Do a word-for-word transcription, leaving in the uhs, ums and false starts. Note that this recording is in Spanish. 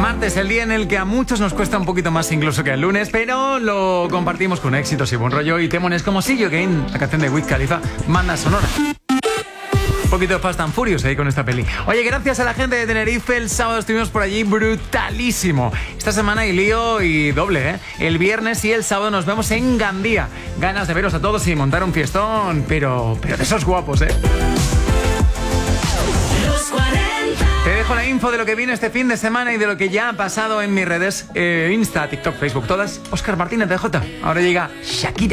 Martes, el día en el que a muchos nos cuesta un poquito más incluso que el lunes, pero lo compartimos con éxitos y buen rollo. Y Temones como See You Again, la canción de Wiz Khalifa, manda sonora. Un poquito de Fast and Furious ahí con esta peli. Oye, gracias a la gente de Tenerife, el sábado estuvimos por allí brutalísimo. Esta semana hay lío y doble, ¿eh? El viernes y el sábado nos vemos en Gandía. Ganas de veros a todos y montar un fiestón, pero, pero de esos guapos, ¿eh? Te dejo la info de lo que viene este fin de semana y de lo que ya ha pasado en mis redes, eh, Insta, TikTok, Facebook, todas. Óscar Martínez de J. Ahora llega Shakira.